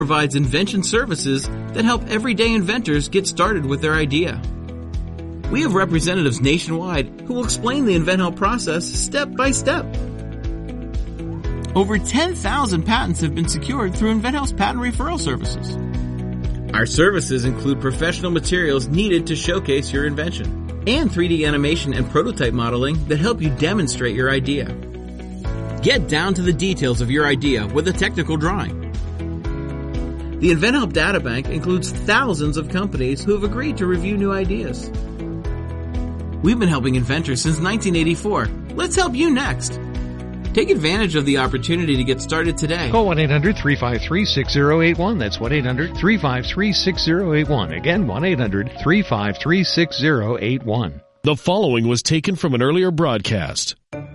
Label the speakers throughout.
Speaker 1: provides invention services that help everyday inventors get started with their idea. We have representatives nationwide who will explain the InventHelp process step by step. Over 10,000 patents have been secured through InventHelp's patent referral services. Our services include professional materials needed to showcase your invention and 3D animation and prototype modeling that help you demonstrate your idea. Get down to the details of your idea with a technical drawing. The InventHelp Databank includes thousands of companies who have agreed to review new ideas. We've been helping inventors since 1984. Let's help you next. Take advantage of the opportunity to get started today.
Speaker 2: Call 1-800-353-6081. That's 1-800-353-6081. Again, 1-800-353-6081.
Speaker 3: The following was taken from an earlier broadcast.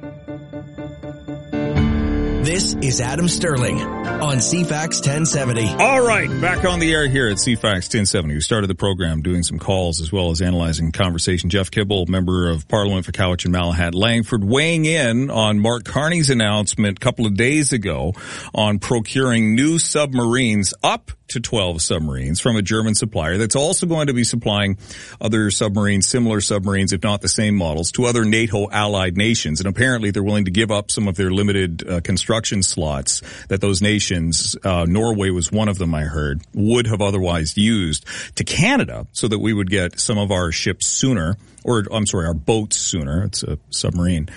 Speaker 4: This is Adam Sterling on CFAX 1070.
Speaker 5: All right, back on the air here at CFAX 1070. We started the program doing some calls as well as analyzing conversation. Jeff Kibble, Member of Parliament for Cowichan Malahat Langford, weighing in on Mark Carney's announcement a couple of days ago on procuring new submarines, up to 12 submarines from a German supplier that's also going to be supplying other submarines, similar submarines, if not the same models, to other NATO allied nations. And apparently they're willing to give up some of their limited construction slots that those nations, Norway was one of them, I heard, would have otherwise used to Canada so that we would get some of our ships sooner. Or, I'm sorry, our boats sooner. It's a submarine.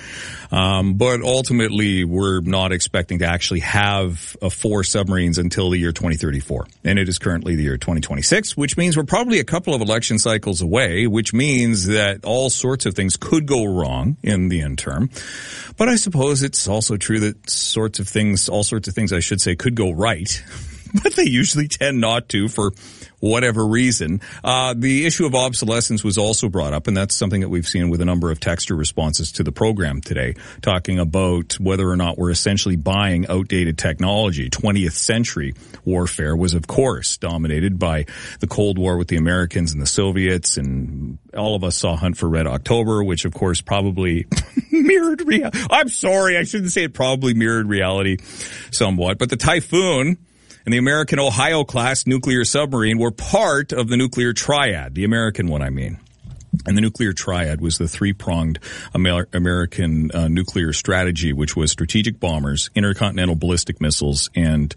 Speaker 5: But ultimately, we're not expecting to actually have 4 submarines until the year 2034. And it is currently the year 2026, which means we're probably a couple of election cycles away, which means that all sorts of things could go wrong in the interim. But I suppose it's also true that all sorts of things I should say could go right. But they usually tend not to for whatever reason. The issue of obsolescence was also brought up, and that's something that we've seen with a number of texter responses to the program today, talking about whether or not we're essentially buying outdated technology. 20th century warfare was, of course, dominated by the Cold War with the Americans and the Soviets, and all of us saw Hunt for Red October, which, of course, probably mirrored reality. I'm sorry, I shouldn't say it probably mirrored reality somewhat, but the Typhoon and the American Ohio-class nuclear submarine were part of the nuclear triad, the American one, I mean. And the nuclear triad was the 3-pronged American nuclear strategy, which was strategic bombers, intercontinental ballistic missiles, and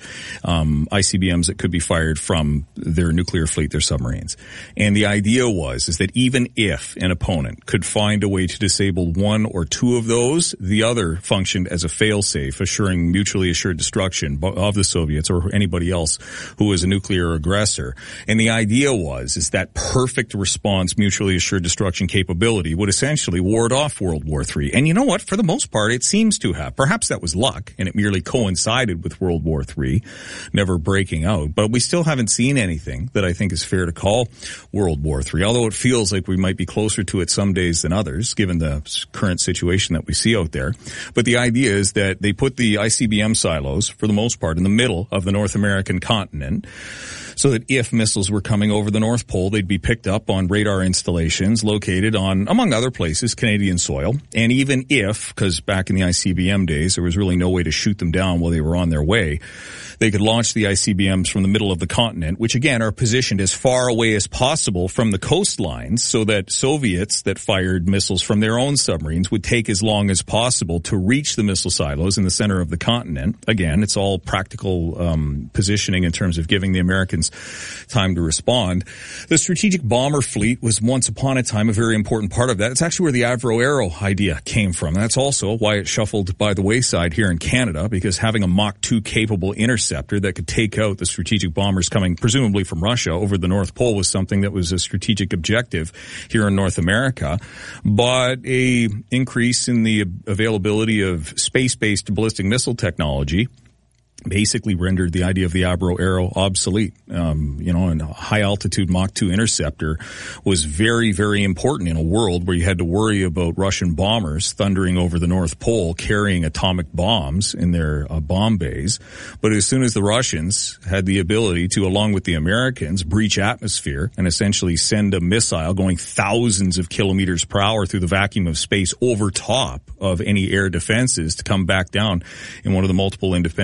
Speaker 5: ICBMs that could be fired from their nuclear fleet, their submarines. And the idea is that even if an opponent could find a way to disable one or two of those, the other functioned as a fail-safe, assuring mutually assured destruction of the Soviets or anybody else who was a nuclear aggressor. And the idea is that perfect response, mutually assured destruction capability would essentially ward off World War III. And you know what? For the most part, it seems to have. Perhaps that was luck, and it merely coincided with World War III never breaking out. But we still haven't seen anything that I think is fair to call World War III, although it feels like we might be closer to it some days than others, given the current situation that we see out there. But the idea is that they put the ICBM silos, for the most part, in the middle of the North American continent, so that if missiles were coming over the North Pole, they'd be picked up on radar installations located on, among other places, Canadian soil. And even if, because back in the ICBM days, there was really no way to shoot them down while they were on their way, they could launch the ICBMs from the middle of the continent, which again are positioned as far away as possible from the coastlines so that Soviets that fired missiles from their own submarines would take as long as possible to reach the missile silos in the center of the continent. Again, it's all practical positioning in terms of giving the Americans time to respond. The strategic bomber fleet was once upon a time a very important part of that. It's actually where the Avro Arrow idea came from. That's also why it shuffled by the wayside here in Canada, because having a Mach 2 capable interceptor that could take out the strategic bombers coming presumably from Russia over the North Pole was something that was a strategic objective here in North America. But a increase in the availability of space-based ballistic missile technology basically rendered the idea of the Avro Arrow obsolete. And a high-altitude Mach 2 interceptor was very, very important in a world where you had to worry about Russian bombers thundering over the North Pole carrying atomic bombs in their bomb bays. But as soon as the Russians had the ability to, along with the Americans, breach atmosphere and essentially send a missile going thousands of kilometers per hour through the vacuum of space over top of any air defenses to come back down in one of the multiple independent reentry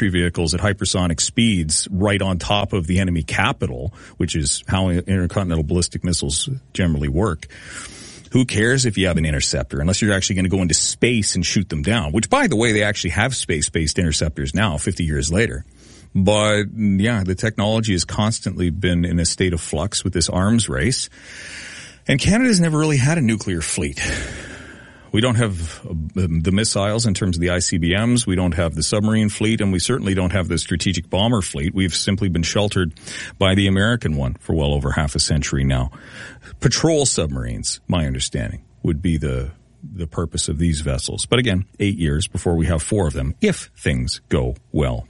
Speaker 5: infantry vehicles at hypersonic speeds right on top of the enemy capital, which is how intercontinental ballistic missiles generally work. Who cares if you have an interceptor, unless you're actually going to go into space and shoot them down, which, by the way, they actually have space-based interceptors now, 50 years later. But, yeah, the technology has constantly been in a state of flux with this arms race. And Canada's never really had a nuclear fleet. We don't have the missiles in terms of the ICBMs. We don't have the submarine fleet, and we certainly don't have the strategic bomber fleet. We've simply been sheltered by the American one for well over half a century now. Patrol submarines, my understanding, would be the purpose of these vessels. But again, 8 years before we have 4 of them, if things go well.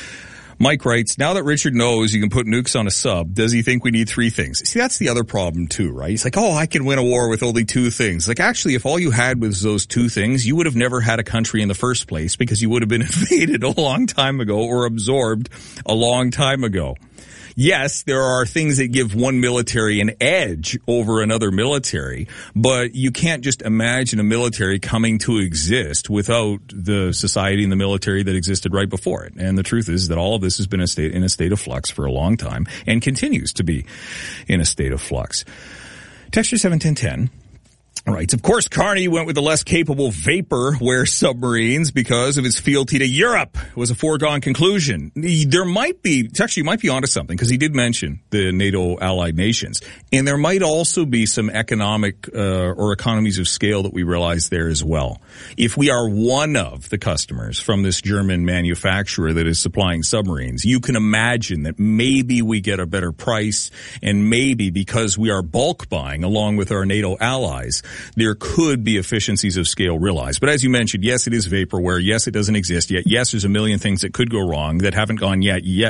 Speaker 5: Mike writes, now that Richard knows you can put nukes on a sub, does he think we need 3 things? See, that's the other problem too, right? He's like, oh, I can win a war with only 2 things. Like, actually, if all you had was those 2 things, you would have never had a country in the first place because you would have been invaded a long time ago or absorbed a long time ago. Yes, there are things that give one military an edge over another military, but you can't just imagine a military coming to exist without the society and the military that existed right before it. And the truth is that all of this has been in a state of flux for a long time and continues to be in a state of flux. Texture 71010. Right. Of course, Carney went with the less capable vaporware submarines because of his fealty to Europe. It was a foregone conclusion. There might be, actually, you might be onto something because he did mention the NATO allied nations. And there might also be some economic or economies of scale that we realize there as well. If we are one of the customers from this German manufacturer that is supplying submarines, you can imagine that maybe we get a better price, and maybe because we are bulk buying along with our NATO allies, there could be efficiencies of scale realized. But as you mentioned, yes, it is vaporware. Yes, it doesn't exist yet. Yes, there's a million things that could go wrong that haven't gone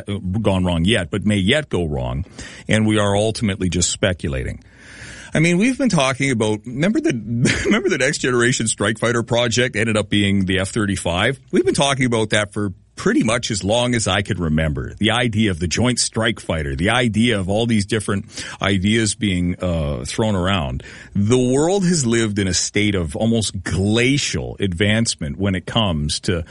Speaker 5: wrong yet, but may yet go wrong. And we are ultimately just speculating. I mean, we've been talking about, remember the Next Generation Strike Fighter project ended up being the F-35? We've been talking about that for pretty much as long as I could remember. The idea of the Joint Strike Fighter, the idea of all these different ideas being thrown around. The world has lived in a state of almost glacial advancement when it comes to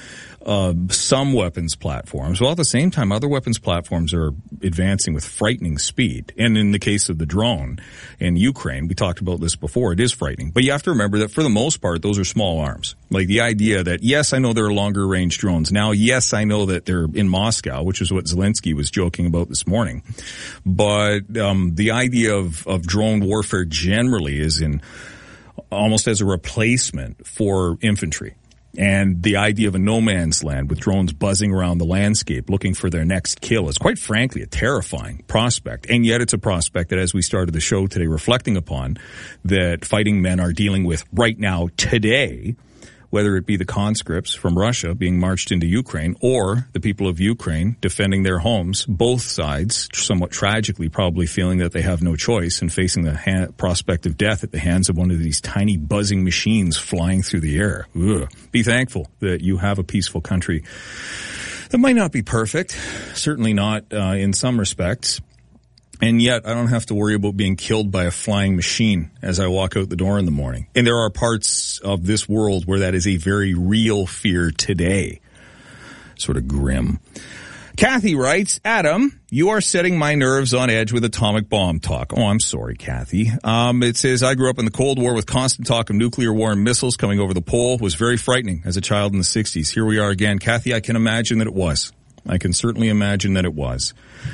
Speaker 5: some weapons platforms, while at the same time other weapons platforms are advancing with frightening speed. And in the case of the drone in Ukraine, we talked about this before, it is frightening. But you have to remember that for the most part, those are small arms. Like the idea that, yes, I know there are longer range drones now. Yes, I know that they're in Moscow, which is what Zelensky was joking about this morning. But the idea of drone warfare generally is in almost as a replacement for infantry. And the idea of a no man's land with drones buzzing around the landscape looking for their next kill is quite frankly a terrifying prospect. And yet it's a prospect that, as we started the show today reflecting upon, that fighting men are dealing with right now today, whether it be the conscripts from Russia being marched into Ukraine or the people of Ukraine defending their homes, both sides somewhat tragically probably feeling that they have no choice and facing the prospect of death at the hands of one of these tiny buzzing machines flying through the air. Ugh. Be thankful that you have a peaceful country that might not be perfect, certainly not in some respects. And yet I don't have to worry about being killed by a flying machine as I walk out the door in the morning. And there are parts of this world where that is a very real fear today. Sort of grim. Kathy writes, Adam, you are setting my nerves on edge with atomic bomb talk. Oh, I'm sorry, Kathy. It says, I grew up in the Cold War with constant talk of nuclear war and missiles coming over the pole. It was very frightening as a child in the 60s. Here we are again. Kathy, I can imagine that it was. I can certainly imagine that it was.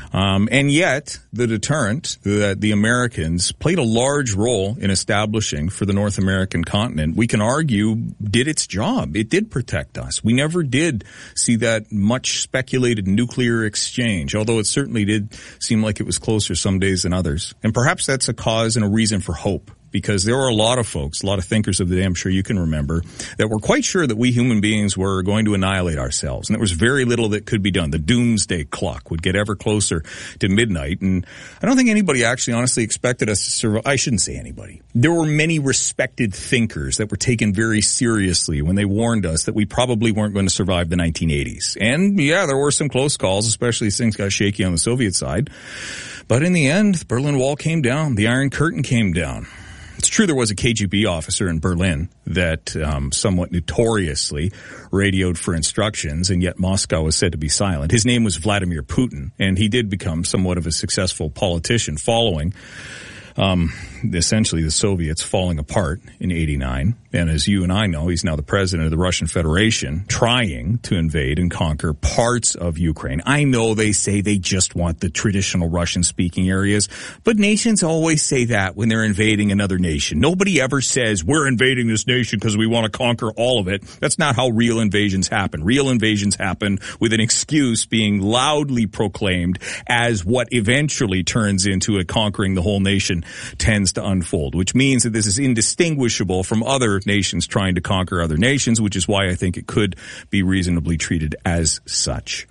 Speaker 5: And yet, the deterrent that the Americans played a large role in establishing for the North American continent, we can argue, did its job. It did protect us. We never did see that much speculated nuclear exchange, although it certainly did seem like it was closer some days than others. And perhaps that's a cause and a reason for hope. Because there were a lot of folks, a lot of thinkers of the day, I'm sure you can remember, that were quite sure that we human beings were going to annihilate ourselves. And there was very little that could be done. The doomsday clock would get ever closer to midnight. And I don't think anybody actually honestly expected us to survive. I shouldn't say anybody. There were many respected thinkers that were taken very seriously when they warned us that we probably weren't going to survive the 1980s. And yeah, there were some close calls, especially as things got shaky on the Soviet side. But in the end, the Berlin Wall came down. The Iron Curtain came down. It's true there was a KGB officer in Berlin that somewhat notoriously radioed for instructions, and yet Moscow was said to be silent. His name was Vladimir Putin, and he did become somewhat of a successful politician following essentially the Soviets falling apart in 89. And as you and I know, he's now the president of the Russian Federation, trying to invade and conquer parts of Ukraine. I know they say they just want the traditional Russian-speaking areas, but nations always say that when they're invading another nation. Nobody ever says, we're invading this nation because we want to conquer all of it. That's not how real invasions happen. Real invasions happen with an excuse being loudly proclaimed as what eventually turns into a conquering the whole nation tends to unfold, which means that this is indistinguishable from other nations trying to conquer other nations, which is why I think it could be reasonably treated as such.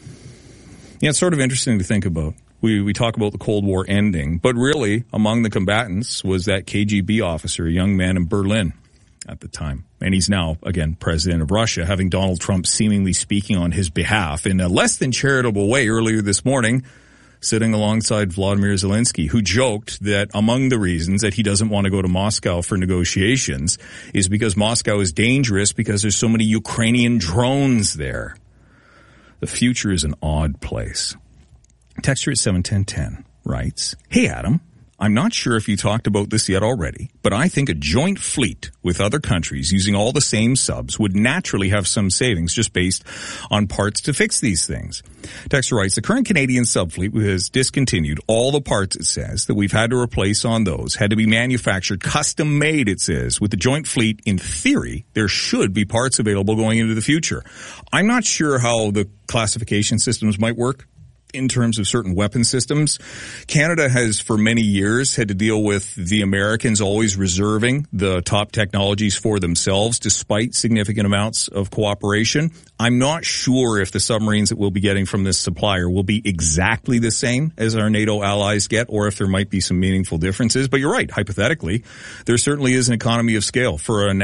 Speaker 5: Yeah, it's sort of interesting to think about. We talk about the Cold War ending, but really among the combatants was that KGB officer, a young man in Berlin at the time. And he's now, again, president of Russia, having Donald Trump seemingly speaking on his behalf in a less than charitable way earlier this morning, sitting alongside Vladimir Zelensky, who joked that among the reasons that he doesn't want to go to Moscow for negotiations is because Moscow is dangerous because there's so many Ukrainian drones there. The future is an odd place. Texter at 71010 writes, "Hey, Adam, I'm not sure if you talked about this yet already, but I think a joint fleet with other countries using all the same subs would naturally have some savings just based on parts to fix these things." Texter writes, "The current Canadian subfleet has discontinued all the parts, it says, that we've had to replace on those, had to be manufactured, custom made, it says. With the joint fleet, in theory, there should be parts available going into the future. I'm not sure how the classification systems might work in terms of certain weapon systems. Canada has for many years had to deal with the Americans always reserving the top technologies for themselves despite significant amounts of cooperation. I'm not sure if the submarines that we'll be getting from this supplier will be exactly the same as our NATO allies get, or if there might be some meaningful differences. But you're right, hypothetically, there certainly is an economy of scale for an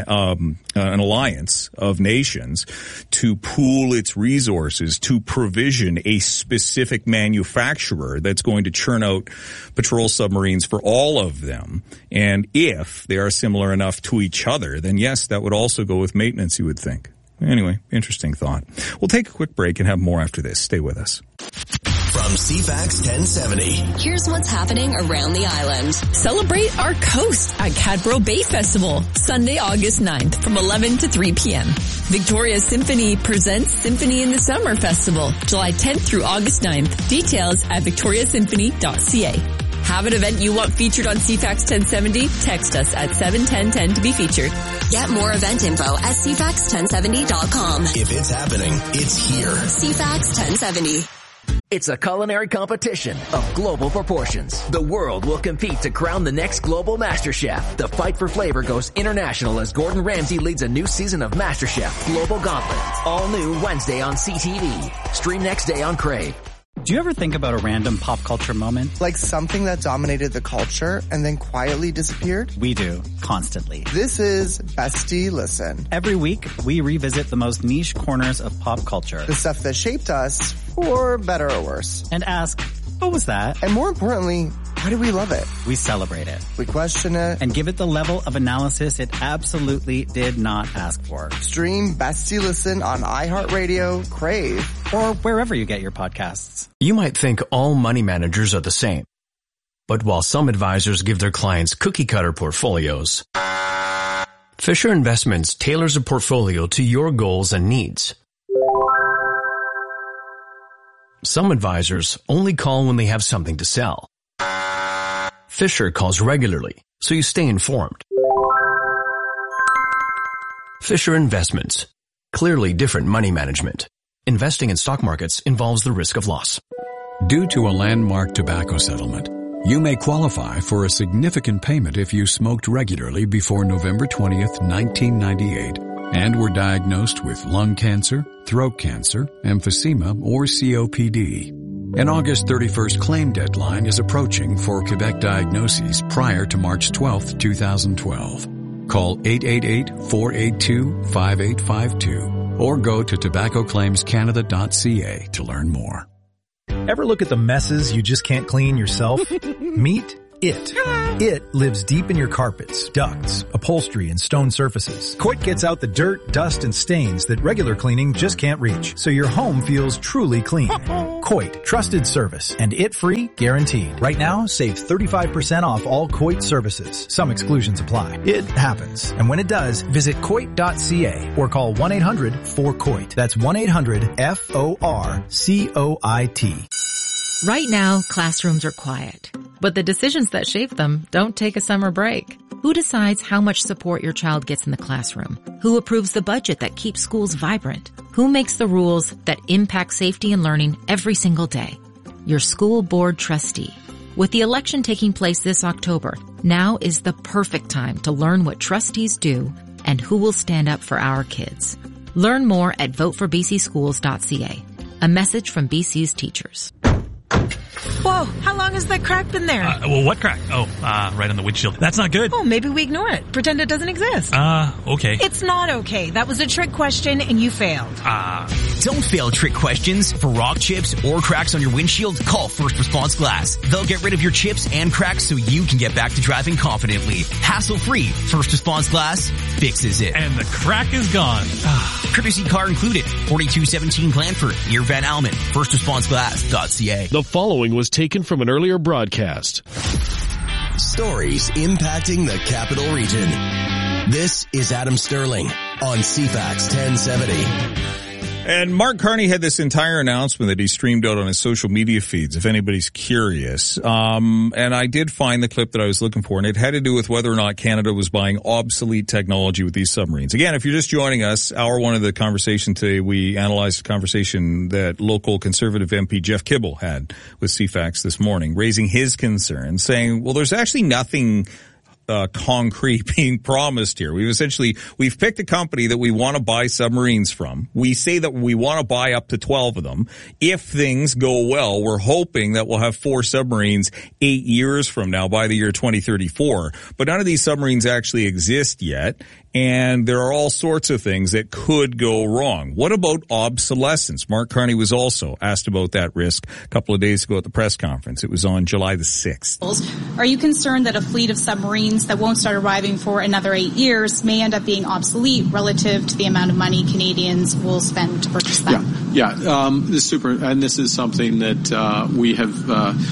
Speaker 5: alliance of nations to pool its resources to provision a specific manufacturer that's going to churn out patrol submarines for all of them. And if they are similar enough to each other, then yes, that would also go with maintenance, you would think. Anyway, interesting thought. We'll take a quick break and have more after this. Stay with us.
Speaker 4: From CFAX 1070.
Speaker 2: Here's what's happening around the island.
Speaker 6: Celebrate our coast at Cadboro Bay Festival, Sunday, August 9th from 11 to 3 p.m. Victoria Symphony presents Symphony in the Summer Festival, July 10th through August 9th. Details at victoriasymphony.ca. Have an event you want featured on CFAX 1070? Text us at 71010 to be featured.
Speaker 2: Get more event info at cfax1070.com.
Speaker 4: If it's happening, it's here.
Speaker 2: CFAX 1070.
Speaker 7: It's a culinary competition of global proportions. The world will compete to crown the next global master chef. The fight for flavor goes international as Gordon Ramsay leads a new season of MasterChef Global Gauntlet. All new Wednesday on CTV. Stream next day on Crave.
Speaker 8: Do you ever think about a random pop culture moment?
Speaker 9: Like something that dominated the culture and then quietly disappeared?
Speaker 8: We do, constantly.
Speaker 9: This is Bestie Listen.
Speaker 8: Every week, we revisit the most niche corners of pop culture.
Speaker 9: The stuff that shaped us, for better or worse.
Speaker 8: And ask, what was that?
Speaker 9: And more importantly, why do we love it?
Speaker 8: We celebrate it.
Speaker 9: We question it.
Speaker 8: And give it the level of analysis it absolutely did not ask for.
Speaker 9: Stream Bestie Listen on iHeartRadio, Crave,
Speaker 8: or wherever you get your podcasts.
Speaker 10: You might think all money managers are the same. But while some advisors give their clients cookie-cutter portfolios, Fisher Investments tailors a portfolio to your goals and needs. Some advisors only call when they have something to sell. Fisher calls regularly, so you stay informed. Fisher Investments. Clearly different money management. Investing in stock markets involves the risk of loss.
Speaker 11: Due to a landmark tobacco settlement, you may qualify for a significant payment if you smoked regularly before November 20th, 1998, and were diagnosed with lung cancer, throat cancer, emphysema, or COPD. An August 31st claim deadline is approaching for Quebec diagnoses prior to March 12th, 2012. Call 888-482-5852 or go to tobaccoclaimscanada.ca to learn more.
Speaker 12: Ever look at the messes you just can't clean yourself? Meet It lives deep in your carpets, ducts, upholstery, and stone surfaces. Coit gets out the dirt, dust, and stains that regular cleaning just can't reach, so your home feels truly clean. Coit, trusted service, and it-free guaranteed. Right now, save 35% off all Coit services. Some exclusions apply. It happens. And when it does, visit Coit.ca or call 1-800-4COIT. That's 1-800-FORCOIT.
Speaker 13: Right now, classrooms are quiet, but the decisions that shape them don't take a summer break. Who decides how much support your child gets in the classroom? Who approves the budget that keeps schools vibrant? Who makes the rules that impact safety and learning every single day? Your school board trustee. With the election taking place this October, now is the perfect time to learn what trustees do and who will stand up for our kids. Learn more at votefordbcschools.ca. A message from BC's teachers.
Speaker 14: Whoa, how long has that crack been there?
Speaker 15: Well, what crack? Oh, right on the windshield. That's not good.
Speaker 14: Oh, maybe we ignore it. Pretend it doesn't exist.
Speaker 15: Okay.
Speaker 14: It's not okay. That was a trick question and you failed.
Speaker 16: Don't fail trick questions. For rock chips or cracks on your windshield, call First Response Glass. They'll get rid of your chips and cracks so you can get back to driving confidently. Hassle-free. First Response Glass fixes it.
Speaker 15: And the crack is gone.
Speaker 16: Courtesy car included. 4217 Glanford, near Van Almen. FirstResponseGlass.ca.
Speaker 3: The following was taken from an earlier broadcast.
Speaker 4: Stories impacting the capital region. This is Adam Sterling on CFAX 1070.
Speaker 5: And Mark Carney had this entire announcement that he streamed out on his social media feeds, if anybody's curious. And I did find the clip that I was looking for, and it had to do with whether or not Canada was buying obsolete technology with these submarines. Again, if you're just joining us, hour one of the conversation today, we analyzed a conversation that local Conservative MP Jeff Kibble had with CFAX this morning, raising his concern, saying, well, there's actually nothing concrete being promised here. We've picked a company that we want to buy submarines from. We say that we want to buy up to 12 of them. If things go well, we're hoping that we'll have 4 submarines 8 years from now by the year 2034. But none of these submarines actually exist yet. And there are all sorts of things that could go wrong. What about obsolescence? Mark Carney was also asked about that risk a couple of days ago at the press conference. It was on July the 6th.
Speaker 17: Are you concerned that a fleet of submarines that won't start arriving for another 8 years may end up being obsolete relative to the amount of money Canadians will spend to purchase them?
Speaker 18: This is super, and this is something that we have,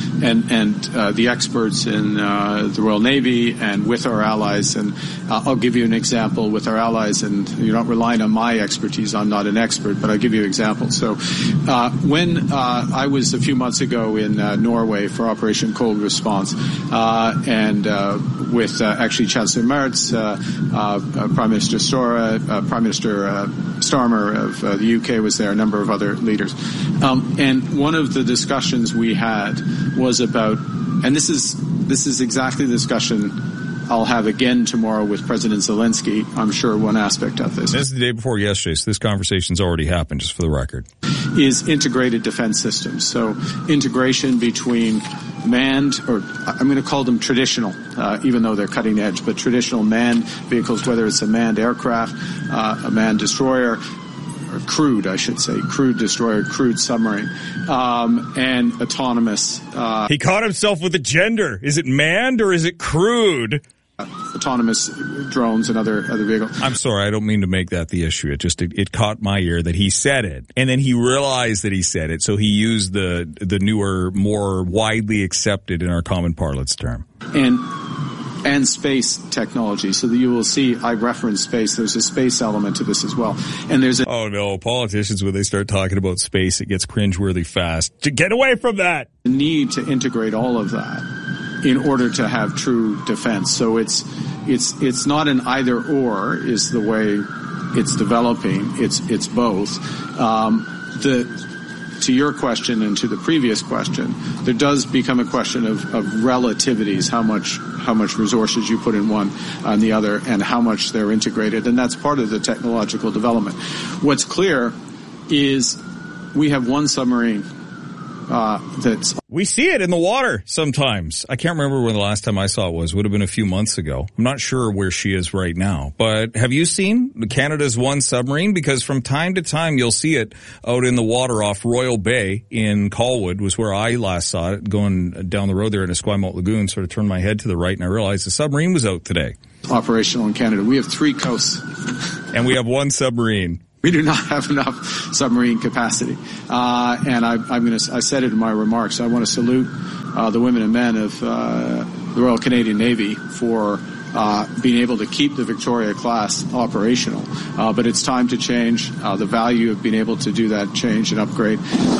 Speaker 18: the experts in the Royal Navy and with our allies, and I'll give you an example with our allies, and you're not relying on my expertise. I'm not an expert, but I'll give you an example. So when I was a few months ago in Norway for Operation Cold Response, and with actually Chancellor Merz, Prime Minister Stora, Prime Minister Starmer of the UK was there, a number of other leaders. And one of the discussions we had was about, and this is exactly the discussion I'll have again tomorrow with President Zelensky, I'm sure, one aspect of this.
Speaker 5: This is the day before yesterday, so this conversation's already happened, just for the record.
Speaker 18: Is integrated defense systems. So integration between manned, or I'm going to call them traditional, even though they're cutting edge, but traditional manned vehicles, whether it's a manned aircraft, a manned destroyer, or crewed, I should say, crewed destroyer, crewed submarine, and autonomous.
Speaker 5: He caught himself with a gender. Is it manned or is it crewed?
Speaker 18: Autonomous drones and other vehicles.
Speaker 5: I'm sorry, I don't mean to make that the issue. It caught my ear that he said it, and then he realized that he said it, so he used the newer, more widely accepted in our common parlance term.
Speaker 18: And space technology, so that you will see, I reference space, there's a space element to this as well. And there's
Speaker 5: oh no, politicians, when they start talking about space, it gets cringeworthy fast. To get away from that!
Speaker 18: The need to integrate all of that in order to have true defense. So it's not an either or is the way it's developing. It's both. To your question and to the previous question, there does become a question of relativities, how much resources you put in one and the other, and how much they're integrated, and that's part of the technological development. What's clear is we have one submarine
Speaker 5: We see it in the water sometimes. I can't remember when the last time I saw it was. Would have been a few months ago. I'm not sure where she is right now. But have you seen Canada's one submarine? Because from time to time you'll see it out in the water off Royal Bay in Colwood was where I last saw it, going down the road there in Esquimalt Lagoon. Sort of turned my head to the right and I realized the submarine was out today.
Speaker 18: Operational in Canada. We have 3 coasts.
Speaker 5: And we have one submarine.
Speaker 18: We do not have enough submarine capacity. And I said it in my remarks. I want to salute the women and men of the Royal Canadian Navy for being able to keep the Victoria class operational. But it's time to change. The value of being able to do that change and upgrade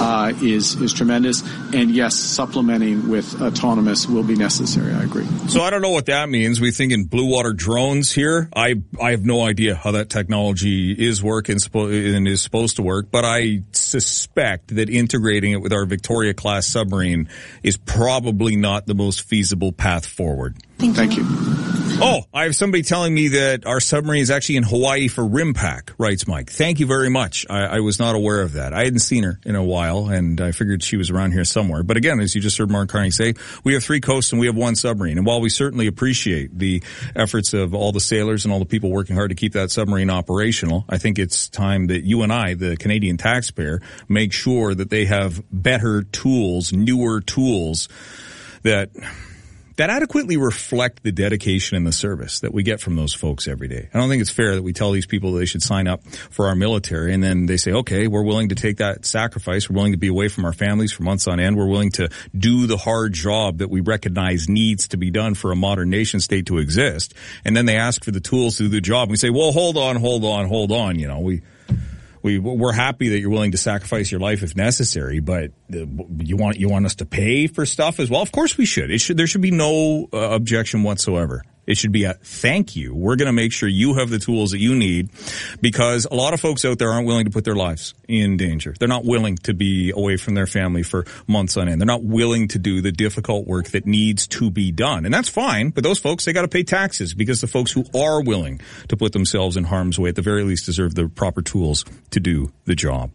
Speaker 18: is tremendous. And yes, supplementing with autonomous will be necessary. I agree.
Speaker 5: So I don't know what that means. We think in blue water drones here. I have no idea how that technology is working and is supposed to work, but I suspect that integrating it with our Victoria class submarine is probably not the most feasible path forward.
Speaker 18: Thank you.
Speaker 5: Oh, I have somebody telling me that our submarine is actually in Hawaii for RIMPAC, writes Mike. Thank you very much. I was not aware of that. I hadn't seen her in a while, and I figured she was around here somewhere. But again, as you just heard Mark Carney say, we have 3 coasts and we have one submarine. And while we certainly appreciate the efforts of all the sailors and all the people working hard to keep that submarine operational, I think it's time that you and I, the Canadian taxpayer, make sure that they have better tools, newer tools that adequately reflect the dedication and the service that we get from those folks every day. I don't think it's fair that we tell these people that they should sign up for our military and then they say, okay, we're willing to take that sacrifice. We're willing to be away from our families for months on end. We're willing to do the hard job that we recognize needs to be done for a modern nation state to exist. And then they ask for the tools to do the job. We say, well, hold on. You know, we're happy that you're willing to sacrifice your life if necessary, but you want us to pay for stuff as well? Of course we should. There should be no objection whatsoever. It should be a thank you. We're going to make sure you have the tools that you need, because a lot of folks out there aren't willing to put their lives in danger. They're not willing to be away from their family for months on end. They're not willing to do the difficult work that needs to be done. And that's fine, but those folks, they got to pay taxes, because the folks who are willing to put themselves in harm's way at the very least deserve the proper tools to do the job.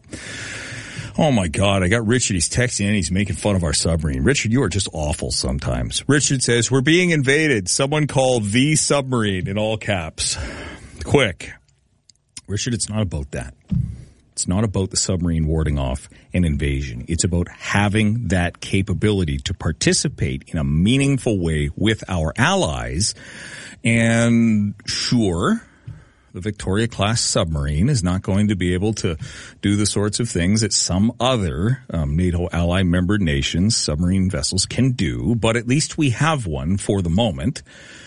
Speaker 5: Oh my God, I got Richard. He's texting in. He's making fun of our submarine. Richard, you are just awful sometimes. Richard says, we're being invaded. Someone call the submarine in all caps. Quick. Richard, it's not about that. It's not about the submarine warding off an invasion. It's about having that capability to participate in a meaningful way with our allies. And sure, the Victoria-class submarine is not going to be able to do the sorts of things that some other NATO ally member nations' submarine vessels can do, but at least we have one for the moment.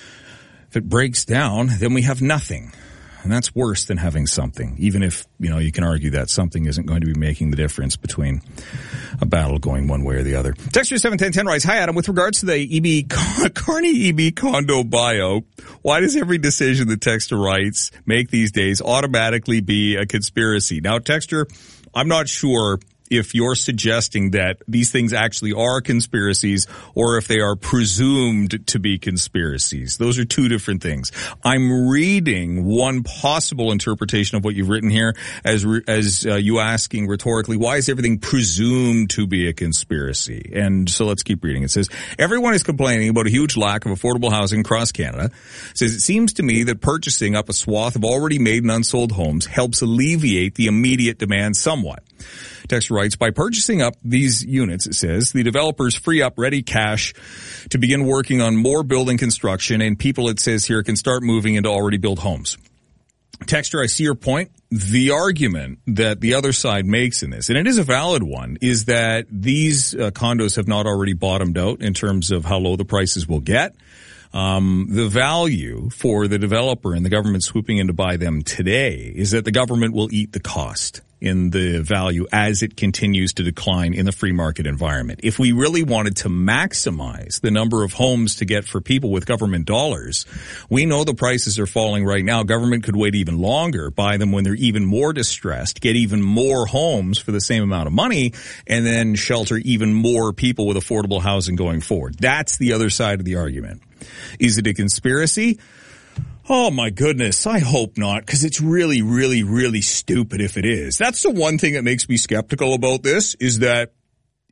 Speaker 5: If it breaks down, then we have nothing. And that's worse than having something, even if, you can argue that something isn't going to be making the difference between a battle going one way or the other. Texture 71010 writes, hi, Adam. With regards to the Carney EB condo buyout, why does every decision the Texture writes make these days automatically be a conspiracy? Now, Texture, I'm not sure if you're suggesting that these things actually are conspiracies or if they are presumed to be conspiracies. Those are two different things. I'm reading one possible interpretation of what you've written here as you asking rhetorically, why is everything presumed to be a conspiracy? And so let's keep reading. It says, everyone is complaining about a huge lack of affordable housing across Canada. It says, it seems to me that purchasing up a swath of already made and unsold homes helps alleviate the immediate demand somewhat. Texter writes, by purchasing up these units, it says, the developers free up ready cash to begin working on more building construction, and people, it says here, can start moving into already built homes. Texter, I see your point. The argument that the other side makes in this, and it is a valid one, is that these condos have not already bottomed out in terms of how low the prices will get. The value for the developer and the government swooping in to buy them today is that the government will eat the cost in the value as it continues to decline in the free market environment. If we really wanted to maximize the number of homes to get for people with government dollars, we know the prices are falling right now. Government could wait even longer, buy them when they're even more distressed, get even more homes for the same amount of money, and then shelter even more people with affordable housing going forward. That's the other side of the argument. Is it a conspiracy? Oh my goodness, I hope not, because it's really, really, really stupid if it is. That's the one thing that makes me skeptical about this, is that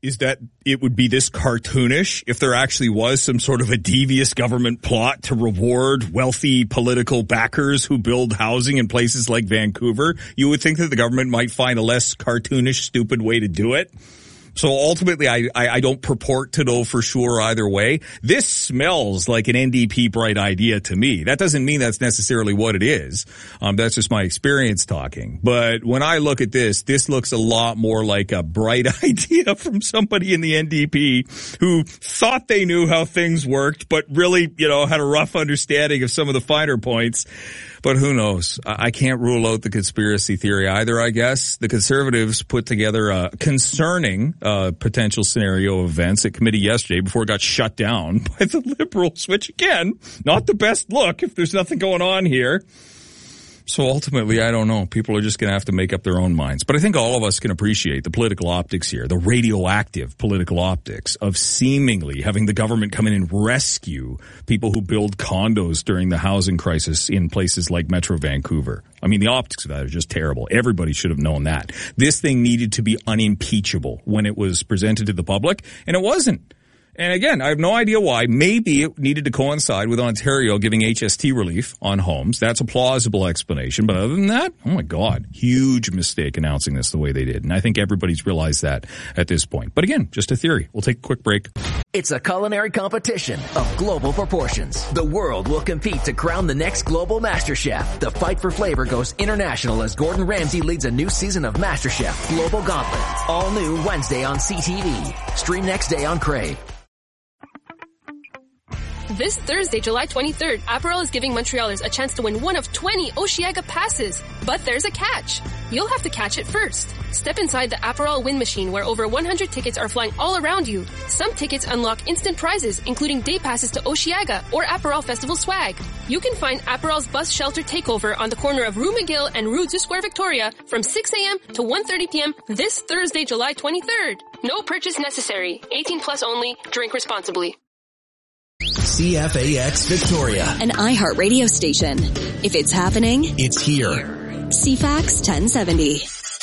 Speaker 5: is that it would be this cartoonish if there actually was some sort of a devious government plot to reward wealthy political backers who build housing in places like Vancouver. You would think that the government might find a less cartoonish, stupid way to do it. So ultimately, I don't purport to know for sure either way. This smells like an NDP bright idea to me. That doesn't mean that's necessarily what it is. That's just my experience talking. But when I look at this looks a lot more like a bright idea from somebody in the NDP who thought they knew how things worked, but really, had a rough understanding of some of the finer points. But who knows? I can't rule out the conspiracy theory either, I guess. The Conservatives put together a concerning potential scenario of events at committee yesterday before it got shut down by the Liberals, which, again, not the best look if there's nothing going on here. So ultimately, I don't know. People are just going to have to make up their own minds. But I think all of us can appreciate the political optics here, the radioactive political optics of seemingly having the government come in and rescue people who build condos during the housing crisis in places like Metro Vancouver. I mean, the optics of that are just terrible. Everybody should have known that. This thing needed to be unimpeachable when it was presented to the public, and it wasn't. And again, I have no idea why. Maybe it needed to coincide with Ontario giving HST relief on homes. That's a plausible explanation. But other than that, oh my God, huge mistake announcing this the way they did. And I think everybody's realized that at this point. But again, just a theory. We'll take a quick break.
Speaker 7: It's a culinary competition of global proportions. The world will compete to crown the next global master chef. The fight for flavor goes international as Gordon Ramsay leads a new season of MasterChef Global Gauntlet. All new Wednesday on CTV. Stream next day on Crave.
Speaker 19: This Thursday, July 23rd, Aperol is giving Montrealers a chance to win one of 20 Osheaga passes. But there's a catch. You'll have to catch it first. Step inside the Aperol win machine where over 100 tickets are flying all around you. Some tickets unlock instant prizes, including day passes to Osheaga or Aperol Festival swag. You can find Aperol's bus shelter takeover on the corner of Rue McGill and Rue du Square Victoria from 6 a.m. to 1:30 p.m. this Thursday, July 23rd. No purchase necessary. 18 plus only. Drink responsibly.
Speaker 4: CFAX Victoria.
Speaker 2: An iHeart radio station. If it's happening,
Speaker 4: it's here.
Speaker 2: CFAX 1070.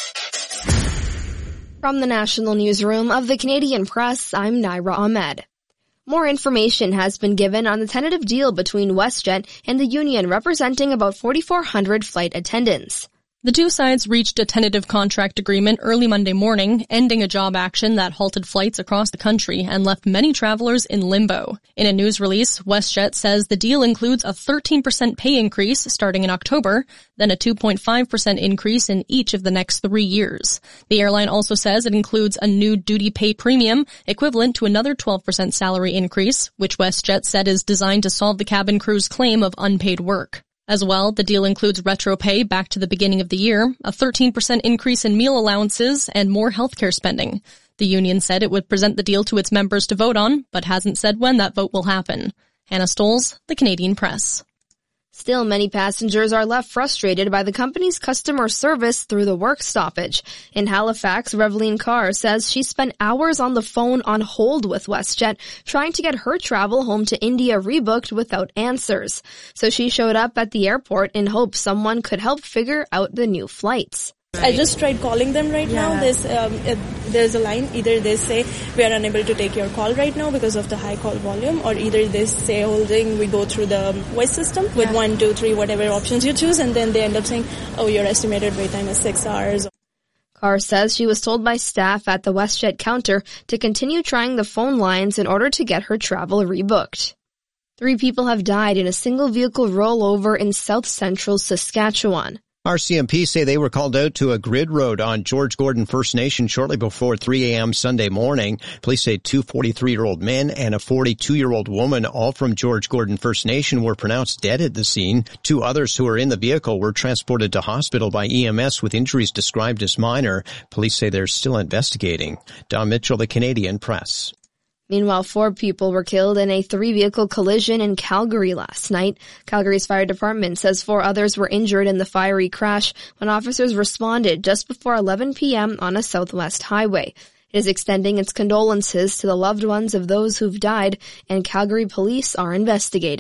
Speaker 20: From the National Newsroom of the Canadian Press, I'm Naira Ahmed. More information has been given on the tentative deal between WestJet and the union representing about 4,400 flight attendants.
Speaker 21: The two sides reached a tentative contract agreement early Monday morning, ending a job action that halted flights across the country and left many travelers in limbo. In a news release, WestJet says the deal includes a 13% pay increase starting in October, then a 2.5% increase in each of the next 3 years. The airline also says it includes a new duty pay premium, equivalent to another 12% salary increase, which WestJet said is designed to solve the cabin crew's claim of unpaid work. As well, the deal includes retro pay back to the beginning of the year, a 13% increase in meal allowances, and more healthcare spending. The union said it would present the deal to its members to vote on, but hasn't said when that vote will happen. Hannah Stoles, The Canadian Press.
Speaker 20: Still, many passengers are left frustrated by the company's customer service through the work stoppage. In Halifax, Reveline Carr says she spent hours on the phone on hold with WestJet trying to get her travel home to India rebooked without answers. So she showed up at the airport in hopes someone could help figure out the new flights.
Speaker 22: I just tried calling them right now. There's a line. Either they say we are unable to take your call right now because of the high call volume, or either they say holding, we go through the voice system with 1, 2, 3, whatever options you choose, and then they end up saying, oh, your estimated wait time is 6 hours.
Speaker 20: Carr says she was told by staff at the WestJet counter to continue trying the phone lines in order to get her travel rebooked. 3 people have died in a single vehicle rollover in south central Saskatchewan.
Speaker 23: RCMP say they were called out to a grid road on George Gordon First Nation shortly before 3 a.m. Sunday morning. Police say 2 43-year-old men and a 42-year-old woman, all from George Gordon First Nation, were pronounced dead at the scene. 2 others who were in the vehicle were transported to hospital by EMS with injuries described as minor. Police say they're still investigating. Don Mitchell, The Canadian Press.
Speaker 20: Meanwhile, 4 people were killed in a 3-vehicle collision in Calgary last night. Calgary's fire department says 4 others were injured in the fiery crash when officers responded just before 11 p.m. on a southwest highway. It is extending its condolences to the loved ones of those who've died, and Calgary police are investigating.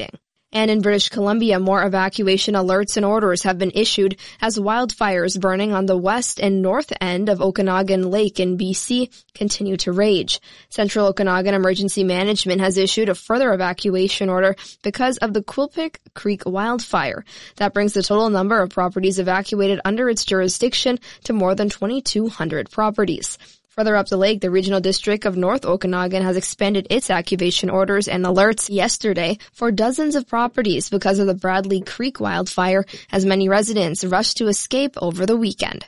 Speaker 20: And in British Columbia, more evacuation alerts and orders have been issued as wildfires burning on the west and north end of Okanagan Lake in BC continue to rage. Central Okanagan Emergency Management has issued a further evacuation order because of the Quilpic Creek wildfire. That brings the total number of properties evacuated under its jurisdiction to more than 2,200 properties. Further up the lake, the Regional District of North Okanagan has expanded its evacuation orders and alerts yesterday for dozens of properties because of the Bradley Creek wildfire, as many residents rushed to escape over the weekend.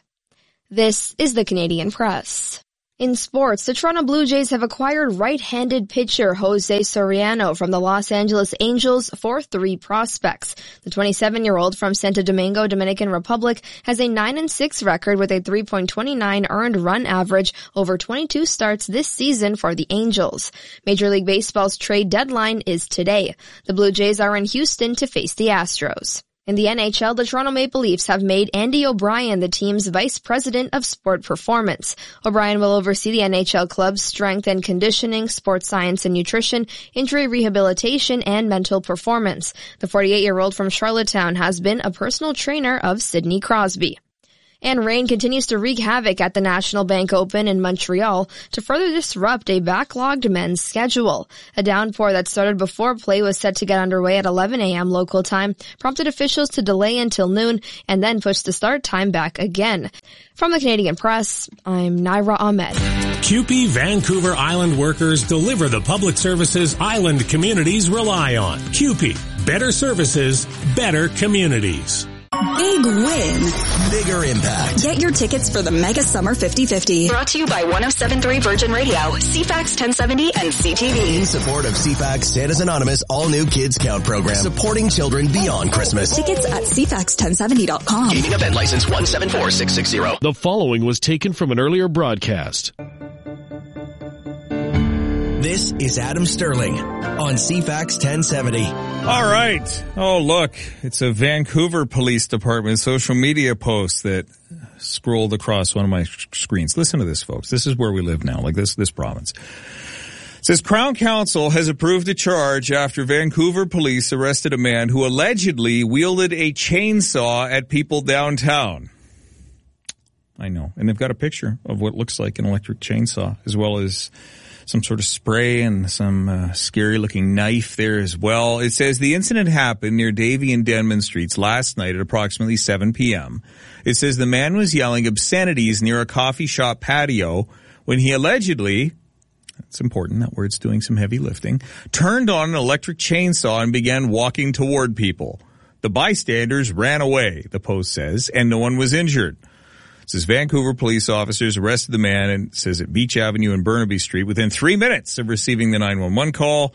Speaker 20: This is the Canadian Press. In sports, the Toronto Blue Jays have acquired right-handed pitcher Jose Soriano from the Los Angeles Angels for 3 prospects. The 27-year-old from Santo Domingo, Dominican Republic, has a 9-6 record with a 3.29 earned run average over 22 starts this season for the Angels. Major League Baseball's trade deadline is today. The Blue Jays are in Houston to face the Astros. In the NHL, the Toronto Maple Leafs have made Andy O'Brien the team's vice president of sport performance. O'Brien will oversee the NHL club's strength and conditioning, sports science and nutrition, injury rehabilitation, and mental performance. The 48-year-old from Charlottetown has been a personal trainer of Sidney Crosby. And rain continues to wreak havoc at the National Bank Open in Montreal to further disrupt a backlogged men's schedule. A downpour that started before play was set to get underway at 11 a.m. local time prompted officials to delay until noon and then push the start time back again. From the Canadian Press, I'm Naira Ahmed.
Speaker 1: CUPE Vancouver Island workers deliver the public services island communities rely on. CUPE, better services, better communities.
Speaker 2: Big win.
Speaker 4: Bigger impact.
Speaker 2: Get your tickets for the Mega Summer 50-50. Brought to you by 107.3 Virgin Radio, CFAX 1070, and CTV.
Speaker 4: In support of CFAX Santa's Anonymous all-new Kids Count program, supporting children beyond Christmas.
Speaker 2: Tickets at CFAX1070.com.
Speaker 4: Gaming event license 174660.
Speaker 3: The following was taken from an earlier broadcast.
Speaker 4: This is Adam Sterling on CFAX 1070.
Speaker 5: All right. Oh, look, it's a Vancouver Police Department social media post that scrolled across one of my screens. Listen to this, folks. This is where we live now, like this province. It says Crown Counsel has approved a charge after Vancouver police arrested a man who allegedly wielded a chainsaw at people downtown. I know. And they've got a picture of what looks like an electric chainsaw, as well as some sort of spray and some scary-looking knife there as well. It says the incident happened near Davie and Denman Streets last night at approximately 7 p.m. It says the man was yelling obscenities near a coffee shop patio when he allegedly, it's important, that word's doing some heavy lifting, turned on an electric chainsaw and began walking toward people. The bystanders ran away, the post says, and no one was injured. It says Vancouver police officers arrested the man, and it says at Beach Avenue and Burnaby Street within 3 minutes of receiving the 911 call.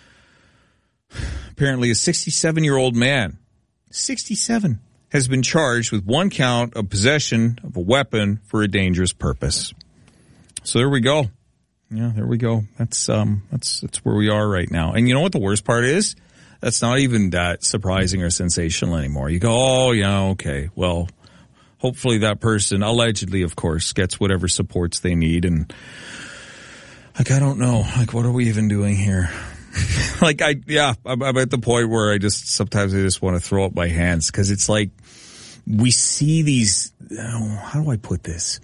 Speaker 5: Apparently a 67-year-old man, 67, has been charged with 1 count of possession of a weapon for a dangerous purpose. So there we go. Yeah, there we go. That's where we are right now. And you know what the worst part is? That's not even that surprising or sensational anymore. You go, oh, yeah, okay, well, hopefully that person, allegedly, of course, gets whatever supports they need. And, like, I don't know. Like, what are we even doing here? I'm at the point where sometimes I just want to throw up my hands, because it's like we see these, how do I put this?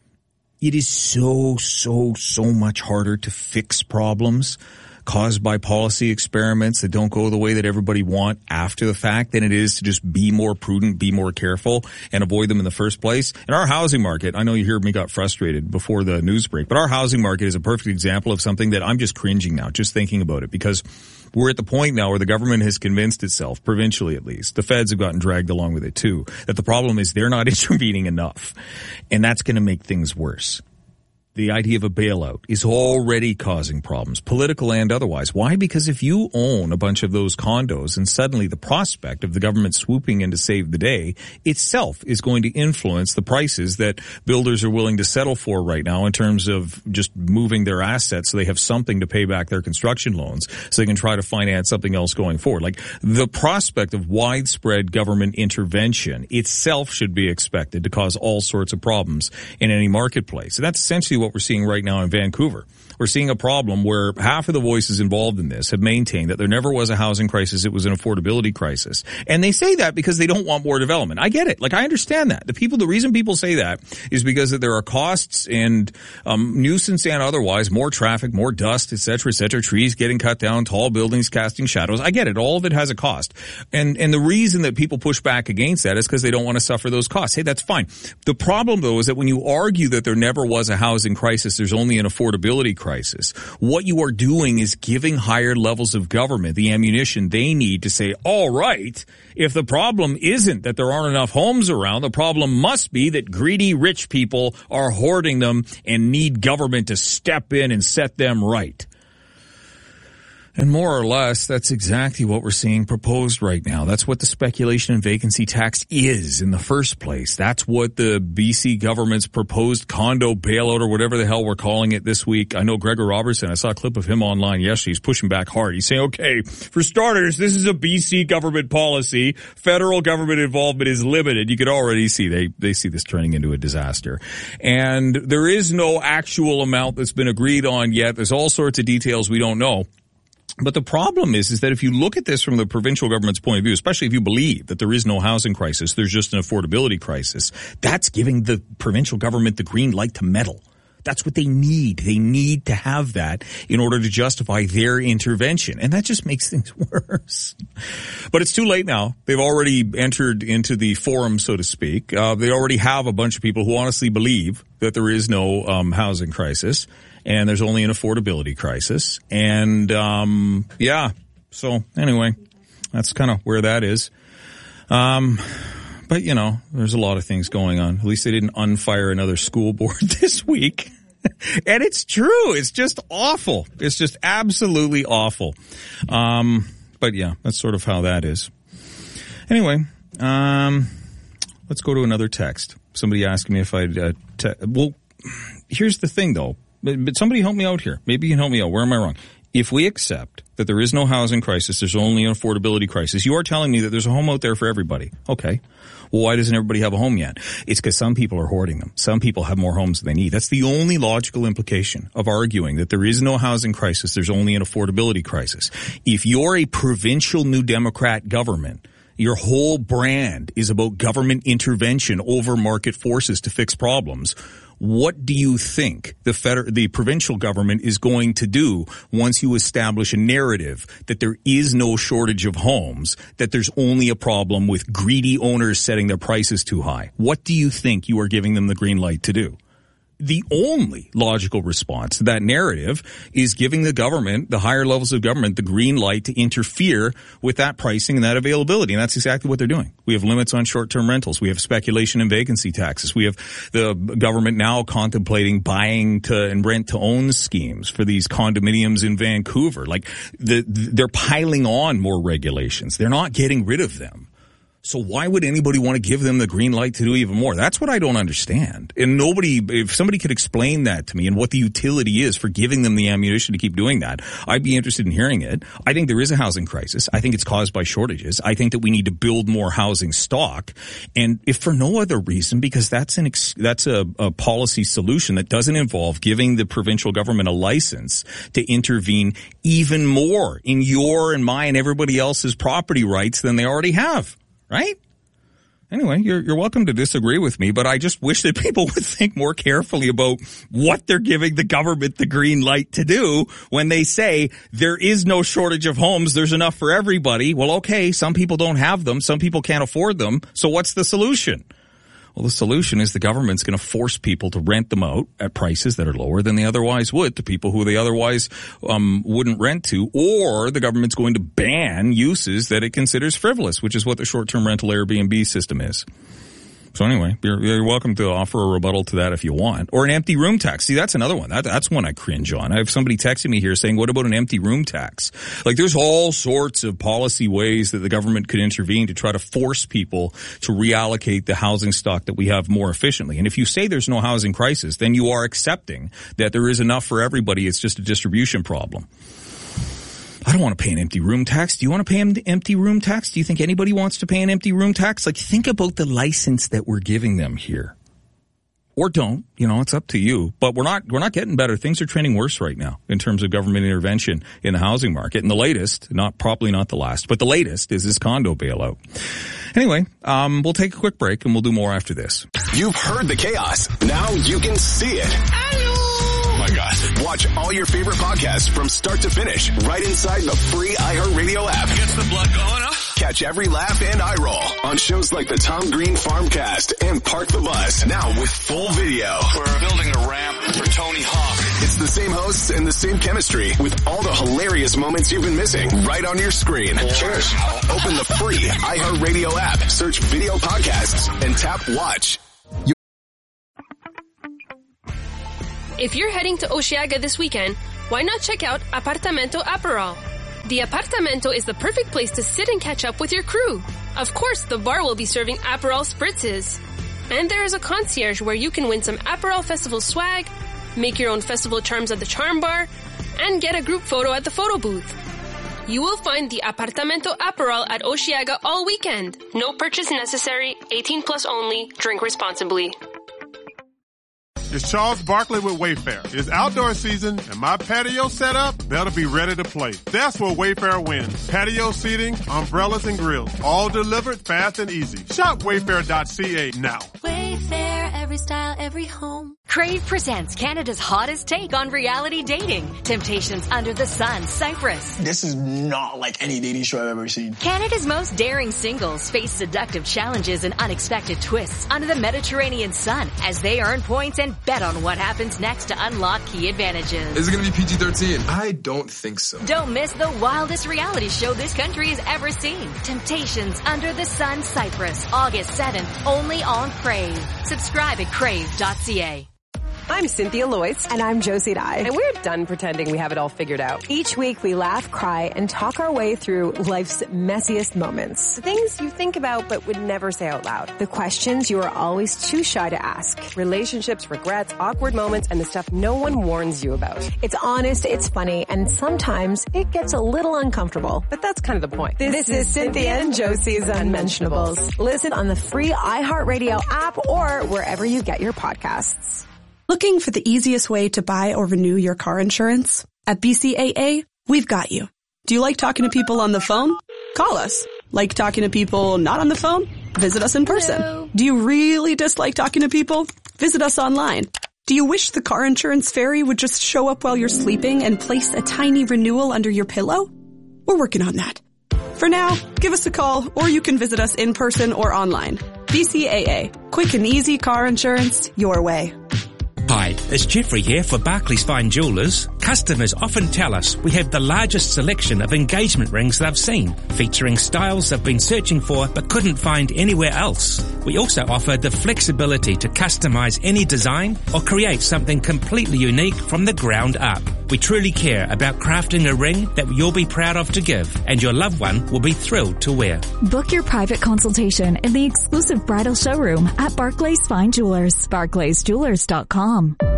Speaker 5: It is so much harder to fix problems caused by policy experiments that don't go the way that everybody want after the fact than it is to just be more prudent, be more careful, and avoid them in the first place. And our housing market, I know you heard me got frustrated before the news break, but our housing market is a perfect example of something that I'm just cringing now, just thinking about it, because we're at the point now where the government has convinced itself, provincially at least, the feds have gotten dragged along with it too, that the problem is they're not intervening enough. And that's going to make things worse. The idea of a bailout is already causing problems, political and otherwise. Why? Because if you own a bunch of those condos and suddenly the prospect of the government swooping in to save the day itself is going to influence the prices that builders are willing to settle for right now in terms of just moving their assets so they have something to pay back their construction loans so they can try to finance something else going forward. Like, the prospect of widespread government intervention itself should be expected to cause all sorts of problems in any marketplace. And that's essentially what we're seeing right now in Vancouver, We're seeing a problem where half of the voices involved in this have maintained that there never was a housing crisis, it was an affordability crisis. And they say that because they don't want more development. I get it. Like, I understand that. The reason people say that is because that there are costs and nuisance and otherwise, more traffic, more dust, et cetera, trees getting cut down, tall buildings casting shadows. I get it. All of it has a cost. And the reason that people push back against that is because they don't want to suffer those costs. Hey, that's fine. The problem, though, is that when you argue that there never was a housing crisis, there's only an affordability crisis, what you are doing is giving higher levels of government the ammunition they need to say, all right, if the problem isn't that there aren't enough homes around, the problem must be that greedy rich people are hoarding them and need government to step in and set them right. And more or less, that's exactly what we're seeing proposed right now. That's what the speculation and vacancy tax is in the first place. That's what the BC government's proposed condo bailout, or whatever the hell we're calling it this week. I know Gregor Robertson, I saw a clip of him online yesterday. He's pushing back hard. He's saying, okay, for starters, this is a BC government policy. Federal government involvement is limited. You could already see they see this turning into a disaster. And there is no actual amount that's been agreed on yet. There's all sorts of details we don't know. But the problem is that if you look at this from the provincial government's point of view, especially if you believe that there is no housing crisis, there's just an affordability crisis, that's giving the provincial government the green light to meddle. That's what they need. They need to have that in order to justify their intervention. And that just makes things worse. But it's too late now. They've already entered into the forum, so to speak. They already have a bunch of people who honestly believe that there is no housing crisis. And there's only an affordability crisis. And, yeah. So anyway, that's kind of where that is. But, you know, there's a lot of things going on. At least they didn't unfire another school board this week. And it's true. It's just awful. It's just absolutely awful. But yeah, that's sort of how that is. Anyway, let's go to another text. Somebody asking me if I'd, well, here's the thing though. But somebody help me out here. Maybe you can help me out. Where am I wrong? If we accept that there is no housing crisis, there's only an affordability crisis, you are telling me that there's a home out there for everybody. Okay. Well, why doesn't everybody have a home yet? It's because some people are hoarding them. Some people have more homes than they need. That's the only logical implication of arguing that there is no housing crisis, there's only an affordability crisis. If you're a provincial New Democrat government, your whole brand is about government intervention over market forces to fix problems. What do you think the provincial government is going to do once you establish a narrative that there is no shortage of homes, that there's only a problem with greedy owners setting their prices too high? What do you think you are giving them the green light to do? The only logical response to that narrative is giving the government, the higher levels of government, the green light to interfere with that pricing and that availability. And that's exactly what they're doing. We have limits on short-term rentals. We have speculation and vacancy taxes. We have the government now contemplating buying to and rent to own schemes for these condominiums in Vancouver. Like they're piling on more regulations. They're not getting rid of them. So why would anybody want to give them the green light to do even more? That's what I don't understand. And if somebody could explain that to me and what the utility is for giving them the ammunition to keep doing that, I'd be interested in hearing it. I think there is a housing crisis. I think it's caused by shortages. I think that we need to build more housing stock. And if for no other reason, because that's a policy solution that doesn't involve giving the provincial government a license to intervene even more in your and my and everybody else's property rights than they already have. Right? Anyway, you're welcome to disagree with me, but I just wish that people would think more carefully about what they're giving the government the green light to do when they say there is no shortage of homes, there's enough for everybody. Well, okay, some people don't have them, some people can't afford them, so what's the solution? Well, the solution is the government's going to force people to rent them out at prices that are lower than they otherwise would to people who they otherwise wouldn't rent to, or the government's going to ban uses that it considers frivolous, which is what the short-term rental Airbnb system is. So anyway, you're welcome to offer a rebuttal to that if you want. Or an empty room tax. See, that's another one. That's one I cringe on. I have somebody texting me here saying, what about an empty room tax? Like, there's all sorts of policy ways that the government could intervene to try to force people to reallocate the housing stock that we have more efficiently. And if you say there's no housing crisis, then you are accepting that there is enough for everybody. It's just a distribution problem. I don't want to pay an empty room tax. Do you want to pay an empty room tax? Do you think anybody wants to pay an empty room tax? Like, think about the license that we're giving them here. or don't. You know, it's up to you. But we're not getting better. Things are trending worse right now in terms of government intervention in the housing market. And the latest, probably not the last, but the latest is this condo bailout. Anyway, we'll take a quick break and we'll do more after this.
Speaker 4: You've heard the chaos. Now you can see it. Oh my God. Watch all your favorite podcasts from start to finish right inside the free iHeartRadio app.
Speaker 6: Gets the blood going, huh?
Speaker 4: Catch every laugh and eye roll on shows like the Tom Green Farmcast and Park the Bus. Now with full video.
Speaker 6: We're building a ramp for Tony Hawk.
Speaker 4: It's the same hosts and the same chemistry with all the hilarious moments you've been missing right on your screen. Cheers. Open the free iHeartRadio app, search video podcasts, and tap watch.
Speaker 19: If you're heading to Osheaga this weekend, why not check out Apartamento Aperol? The Apartamento is the perfect place to sit and catch up with your crew. Of course, the bar will be serving Aperol spritzes. And there is a concierge where you can win some Aperol Festival swag, make your own festival charms at the charm bar, and get a group photo at the photo booth. You will find the Apartamento Aperol at Osheaga all weekend. No purchase necessary, 18 plus only, drink responsibly.
Speaker 8: It's Charles Barkley with Wayfair. It's outdoor season, and my patio setup better be ready to play. That's where Wayfair wins. Patio seating, umbrellas, and grills. All delivered fast and easy. Shop Wayfair.ca now.
Speaker 9: Wayfair, every style, every home.
Speaker 24: Crave presents Canada's hottest take on reality dating. Temptations Under the Sun, Cyprus.
Speaker 25: This is not like any dating show I've ever seen.
Speaker 24: Canada's most daring singles face seductive challenges and unexpected twists under the Mediterranean sun as they earn points and bet on what happens next to unlock key advantages.
Speaker 26: Is it going to be PG-13? I don't think so.
Speaker 24: Don't miss the wildest reality show this country has ever seen. Temptations Under the Sun, Cyprus. August 7th, only on Crave. Subscribe at crave.ca.
Speaker 27: I'm Cynthia Loyce.
Speaker 28: And I'm Josie Dye.
Speaker 27: And we're done pretending we have it all figured out.
Speaker 28: Each week we laugh, cry, and talk our way through life's messiest moments.
Speaker 27: The things you think about but would never say out loud.
Speaker 28: The questions you are always too shy to ask.
Speaker 27: Relationships, regrets, awkward moments, and the stuff no one warns you about.
Speaker 28: It's honest, it's funny, and sometimes it gets a little uncomfortable.
Speaker 27: But that's kind of the point.
Speaker 28: This is Cynthia and Josie's Unmentionables. Listen on the free iHeartRadio app or wherever you get your podcasts.
Speaker 29: Looking for the easiest way to buy or renew your car insurance? At BCAA, we've got you. Do you like talking to people on the phone? Call us. Like talking to people not on the phone? Visit us in person. Hello. Do you really dislike talking to people? Visit us online. Do you wish the car insurance fairy would just show up while you're sleeping and place a tiny renewal under your pillow? We're working on that. For now, give us a call or you can visit us in person or online. BCAA. Quick and easy car insurance your way.
Speaker 30: Hi, it's Jeffrey here for Barclays Fine Jewellers. Customers often tell us we have the largest selection of engagement rings they've seen, featuring styles they've been searching for but couldn't find anywhere else. We also offer the flexibility to customize any design or create something completely unique from the ground up. We truly care about crafting a ring that you'll be proud of to give, and your loved one will be thrilled to wear.
Speaker 31: Book your private consultation in the exclusive bridal showroom at Barclays Fine Jewelers. BarclaysJewelers.com.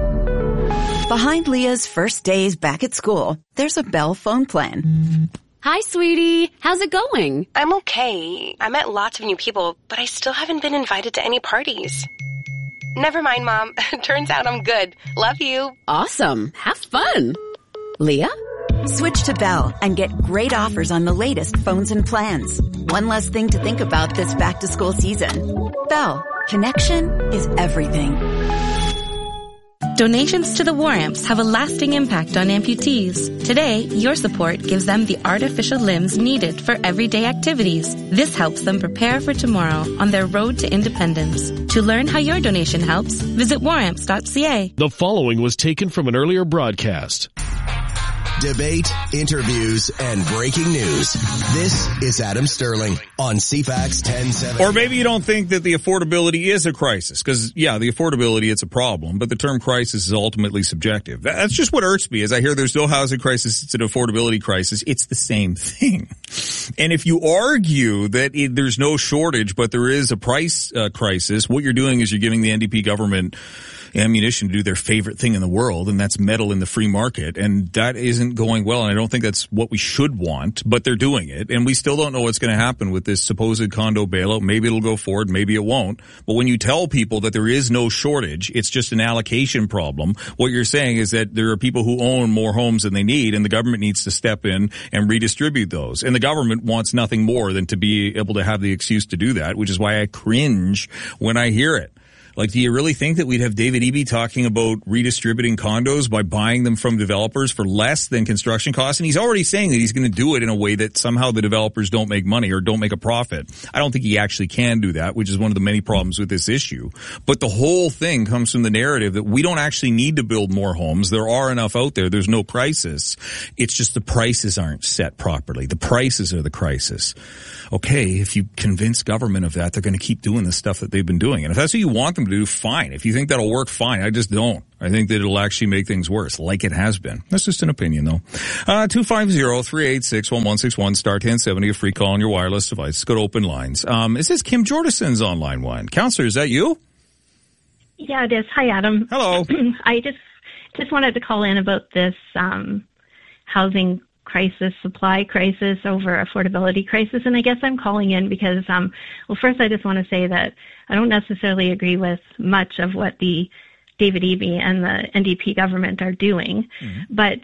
Speaker 32: Behind Leah's first days back at school, there's a Bell phone plan.
Speaker 33: Hi, sweetie. How's it going?
Speaker 34: I'm okay. I met lots of new people, but I still haven't been invited to any parties. Never mind, Mom. Turns out I'm good. Love you.
Speaker 33: Awesome. Have fun. Leah?
Speaker 32: Switch to Bell and get great offers on the latest phones and plans. One less thing to think about this back-to-school season. Bell. Connection is everything.
Speaker 35: Donations to the War Amps have a lasting impact on amputees. Today, your support gives them the artificial limbs needed for everyday activities. This helps them prepare for tomorrow on their road to independence. To learn how your donation helps, visit waramps.ca.
Speaker 3: The following was taken from an earlier broadcast.
Speaker 4: Debate, interviews, and breaking news. This is Adam Sterling on CFAX 1070.
Speaker 5: Or maybe you don't think that the affordability is a crisis, because, yeah, the affordability, it's a problem, but the term crisis is ultimately subjective. That's just what irks me, as I hear there's no housing crisis, it's an affordability crisis. It's the same thing. And if you argue that there's no shortage, but there is a price crisis, what you're doing is you're giving the NDP government ammunition to do their favorite thing in the world, and that's meddle in the free market. And that isn't going well, and I don't think that's what we should want, but they're doing it. And we still don't know what's going to happen with this supposed condo bailout. Maybe it'll go forward, maybe it won't. But when you tell people that there is no shortage, it's just an allocation problem, what you're saying is that there are people who own more homes than they need, and the government needs to step in and redistribute those. And the government wants nothing more than to be able to have the excuse to do that, which is why I cringe when I hear it. Like, do you really think that we'd have David Eby talking about redistributing condos by buying them from developers for less than construction costs? And he's already saying that he's going to do it in a way that somehow the developers don't make money or don't make a profit. I don't think he actually can do that, which is one of the many problems with this issue. But the whole thing comes from the narrative that we don't actually need to build more homes. There are enough out there. There's no crisis. It's just the prices aren't set properly. The prices are the crisis. Okay, if you convince government of that, they're going to keep doing the stuff that they've been doing. And if that's what you want them to do, fine. If you think that'll work, fine. I just don't. I think that it'll actually make things worse, like it has been. That's just an opinion, though. 250-386-1161, star 1070, a free call on your wireless device. Let's go to open lines. Is this Kim Jordison's on line one? Counselor, is that you?
Speaker 1: Yeah, it is. Hi, Adam.
Speaker 5: Hello.
Speaker 1: I just wanted to call in about this housing crisis, supply crisis over affordability crisis. And I guess I'm calling in because, well, first I just want to say that I don't necessarily agree with much of what the David Eby and the NDP government are doing. Mm-hmm. But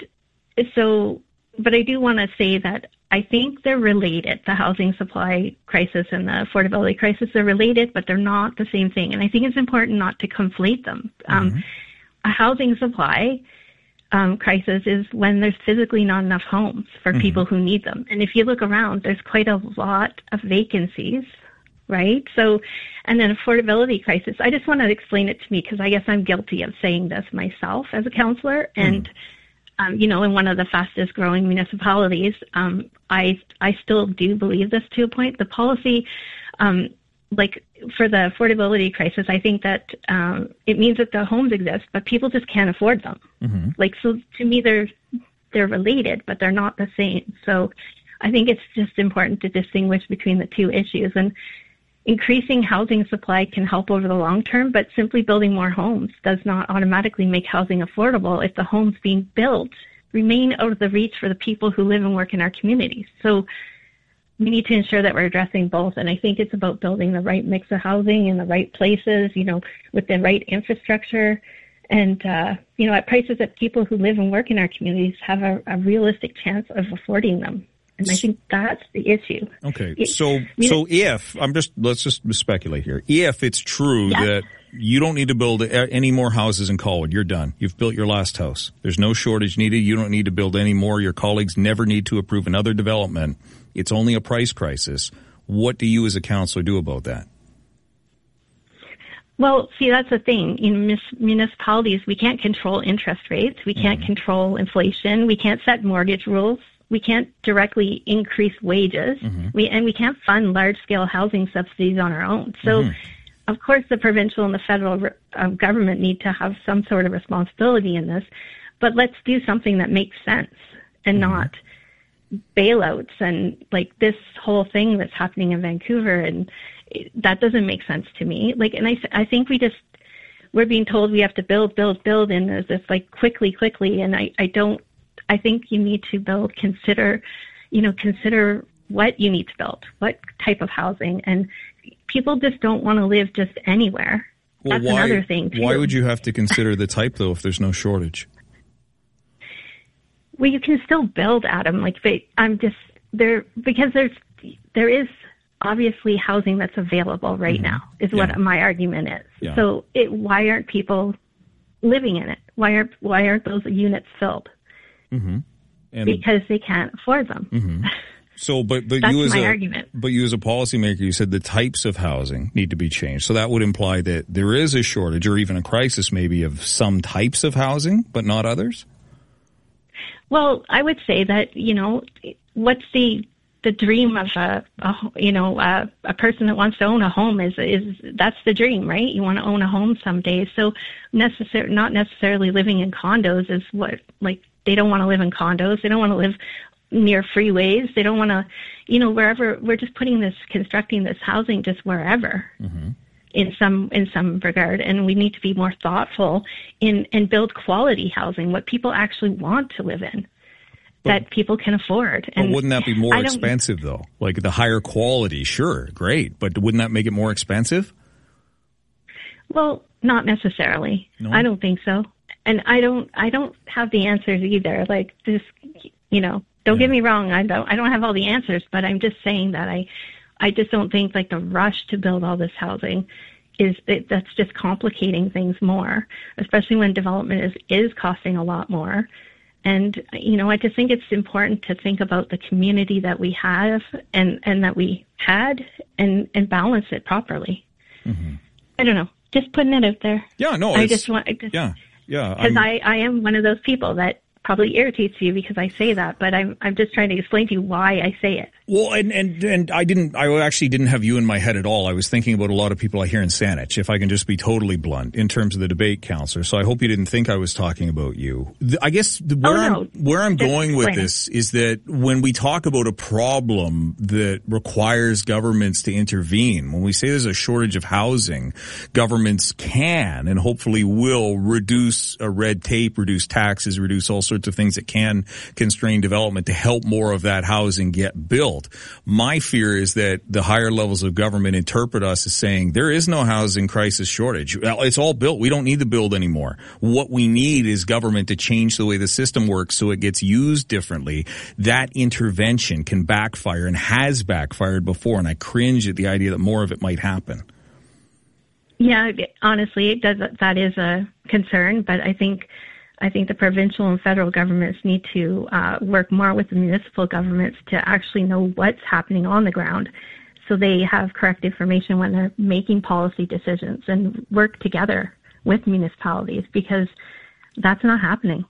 Speaker 1: I do want to say that I think they're related. The housing supply crisis and the affordability crisis are related, but they're not the same thing. And I think it's important not to conflate them. Mm-hmm. A housing supply crisis is when there's physically not enough homes for mm-hmm. people who need them. And if you look around, there's quite a lot of vacancies, right? So, and then affordability crisis, I just want to explain it to me because I guess I'm guilty of saying this myself as a counselor. And, in one of the fastest growing municipalities, I still do believe this to a point. The policy, for the affordability crisis, I think that it means that the homes exist, but people just can't afford them. Mm-hmm. So to me, they're related, but they're not the same. So I think it's just important to distinguish between the two issues. And increasing housing supply can help over the long term, but simply building more homes does not automatically make housing affordable if the homes being built remain out of the reach for the people who live and work in our communities. So we need to ensure that we're addressing both. And I think it's about building the right mix of housing in the right places, with the right infrastructure and, at prices that people who live and work in our communities have a realistic chance of affording them. And I think that's the issue.
Speaker 5: Okay. Let's just speculate here. If it's true that you don't need to build any more houses in Colwood, you're done. You've built your last house. There's no shortage needed. You don't need to build any more. Your colleagues never need to approve another development. It's only a price crisis. What do you as a counselor do about that?
Speaker 1: Well, see, that's the thing. In municipalities, we can't control interest rates. We can't mm-hmm. control inflation. We can't set mortgage rules. We can't directly increase wages. Mm-hmm. We can't fund large-scale housing subsidies on our own. So, mm-hmm. of course, the provincial and the federal government need to have some sort of responsibility in this. But let's do something that makes sense and mm-hmm. not bailouts and this whole thing that's happening in Vancouver, and that doesn't make sense to me. And I think we're being told we have to build, and there's this quickly, and I think you need to consider what you need to build, what type of housing, and people just don't want to live just anywhere.
Speaker 5: Well,
Speaker 1: that's another thing too.
Speaker 5: Why would you have to consider the type though if there's no shortage?
Speaker 1: Well, you can still build, Adam. Because there is obviously housing that's available right mm-hmm. now, is what my argument is. Yeah. So why aren't people living in it? Why aren't those units filled? Mm-hmm. Because they can't afford them. Mm-hmm.
Speaker 5: So, but
Speaker 1: that's
Speaker 5: you as
Speaker 1: my argument.
Speaker 5: But you as a policymaker, you said the types of housing need to be changed. So that would imply that there is a shortage or even a crisis maybe of some types of housing, but not others?
Speaker 1: Well, I would say that, what's the dream of a person that wants to own a home is that's the dream, right? You want to own a home someday. So not necessarily living in condos is what, they don't want to live in condos. They don't want to live near freeways. They don't want to, wherever. We're just constructing this housing just wherever. Mm-hmm. In some regard, and we need to be more thoughtful and build quality housing, what people actually want to live in, that people can afford.
Speaker 5: And but wouldn't that be more expensive, though? Like the higher quality, sure, great, but wouldn't that make it more expensive?
Speaker 1: Well, not necessarily. No? I don't think so, and I don't have the answers either. Like this, don't get me wrong. I don't have all the answers, but I'm just saying that I just don't think like the rush to build all this housing that's just complicating things more, especially when development is costing a lot more. And, I just think it's important to think about the community that we have and that we had and balance it properly. Mm-hmm. I don't know, just putting it out there.
Speaker 5: Yeah, no,
Speaker 1: Because I am one of those people that probably irritates you because I say that, but I'm just trying to explain to you why I say it.
Speaker 5: Well, and I actually didn't have you in my head at all. I was thinking about a lot of people I hear in Saanich, if I can just be totally blunt, in terms of the debate, Councillor. So I hope you didn't think I was talking about you. I guess where I'm going with this is that when we talk about a problem that requires governments to intervene, when we say there's a shortage of housing, governments can and hopefully will reduce red tape, reduce taxes, reduce all sorts of things that can constrain development to help more of that housing get built. My fear is that the higher levels of government interpret us as saying there is no housing crisis shortage. It's all built. We don't need to build anymore. What we need is government to change the way the system works so it gets used differently. That intervention can backfire and has backfired before, and I cringe at the idea that more of it might happen.
Speaker 1: Yeah, honestly, it does. That is a concern, but I think the provincial and federal governments need to work more with the municipal governments to actually know what's happening on the ground so they have correct information when they're making policy decisions and work together with municipalities, because that's not happening.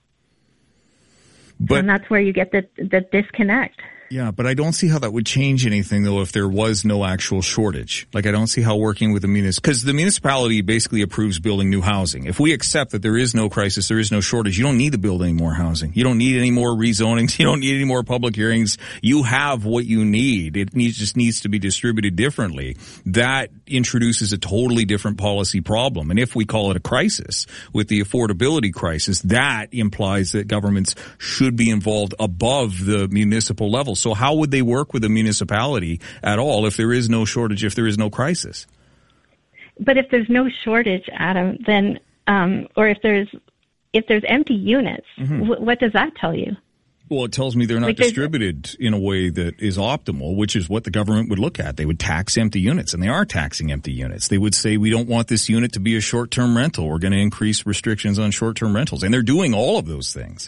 Speaker 1: And that's where you get the disconnect.
Speaker 5: Yeah, but I don't see how that would change anything, though, if there was no actual shortage. Like, I don't see how working with the because the municipality basically approves building new housing. If we accept that there is no crisis, there is no shortage, you don't need to build any more housing. You don't need any more rezonings. You don't need any more public hearings. You have what you need. It just needs to be distributed differently. That introduces a totally different policy problem. And if we call it a crisis with the affordability crisis, that implies that governments should be involved above the municipal level. So how would they work with a municipality at all if there is no shortage, if there is no crisis?
Speaker 1: But if there's no shortage, Adam, then or if there's empty units, what does that tell you?
Speaker 5: Well, it tells me they're not distributed in a way that is optimal, which is what the government would look at. They would tax empty units, and they are taxing empty units. They would say, we don't want this unit to be a short-term rental. We're going to increase restrictions on short-term rentals. And they're doing all of those things.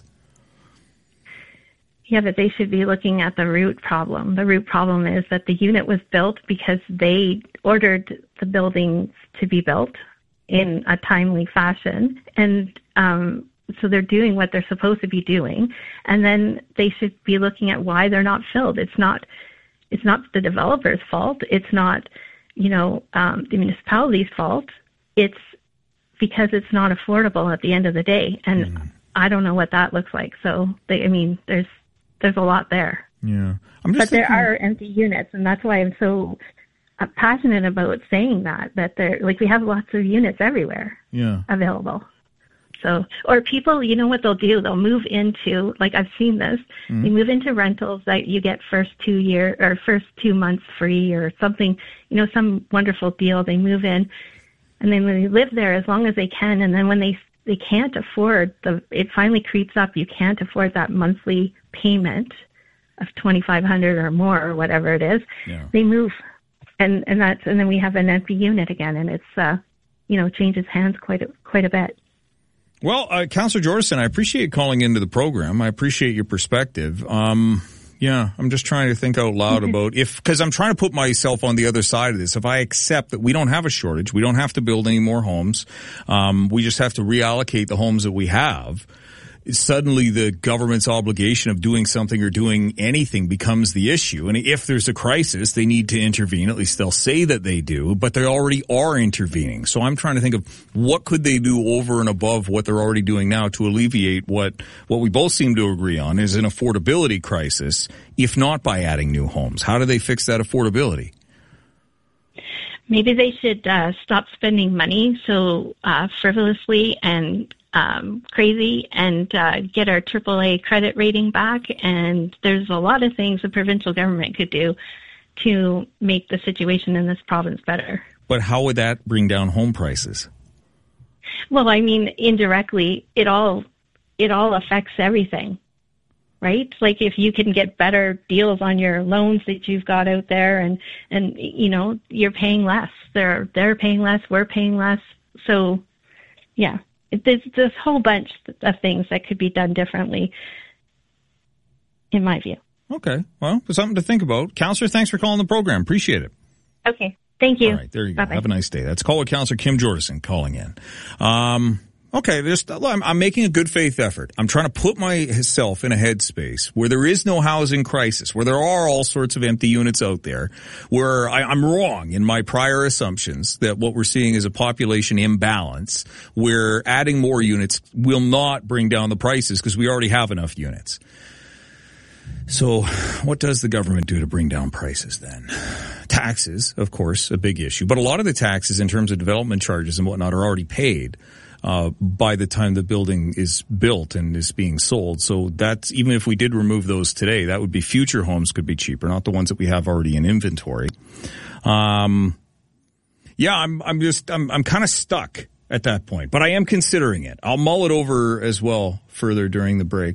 Speaker 1: Yeah, but they should be looking at the root problem. The root problem is that the unit was built because they ordered the buildings to be built in a timely fashion. And so they're doing what they're supposed to be doing. And then they should be looking at why they're not filled. It's not the developer's fault. It's not, the municipality's fault. It's because it's not affordable at the end of the day. And I don't know what that looks like. So, there's a lot there.
Speaker 5: Yeah.
Speaker 1: But there are empty units, and that's why I'm so passionate about saying that we have lots of units everywhere available. So, or people, what they'll do? They'll move into, like I've seen this, they move into rentals that you get first 2 months free or something, some wonderful deal. They move in, and then when they live there as long as they can, and then when they can't afford it finally creeps up. You can't afford that monthly payment of $2,500 or more or whatever it is. Yeah. They move, and then we have an empty unit again, and it's changes hands quite a bit.
Speaker 5: Well, Councillor Jordison, I appreciate calling into the program. I appreciate your perspective. Yeah, I'm just trying to think out loud about because I'm trying to put myself on the other side of this. If I accept that we don't have a shortage, we don't have to build any more homes, we just have to reallocate the homes that we have. suddenly the government's obligation of doing something or doing anything becomes the issue. And if there's a crisis, they need to intervene. At least they'll say that they do, but they already are intervening. So I'm trying to think of what could they do over and above what they're already doing now to alleviate what we both seem to agree on is an affordability crisis, if not by adding new homes. How do they fix that affordability?
Speaker 1: Maybe they should stop spending money so frivolously and crazy and get our AAA credit rating back. And there's a lot of things the provincial government could do to make the situation in this province better.
Speaker 5: But how would that bring down home prices?
Speaker 1: Well, I mean, indirectly, it all affects everything, right? Like if you can get better deals on your loans that you've got out there and you know, you're paying less. They're paying less, we're paying less. So, yeah. There's this whole bunch of things that could be done differently, in my view.
Speaker 5: Okay. Well, something to think about. Counselor, thanks for calling the program. Appreciate it.
Speaker 1: Okay. Thank you.
Speaker 5: All right. There you go.
Speaker 1: Bye-bye.
Speaker 5: Have a nice day. That's Call with Counselor Kim Jordison calling in. Okay, I'm making a good faith effort. I'm trying to put myself in a headspace where there is no housing crisis, where there are all sorts of empty units out there, where I'm wrong in my prior assumptions that what we're seeing is a population imbalance, where adding more units will not bring down the prices because we already have enough units. So what does the government do to bring down prices then? Taxes, of course, a big issue. But a lot of the taxes in terms of development charges and whatnot are already paid by the time the building is built and is being sold. So that's, even if we did remove those today, that would be future homes could be cheaper, not the ones that we have already in inventory. I'm kind of stuck at that point, but I am considering it. I'll mull it over as well further during the break.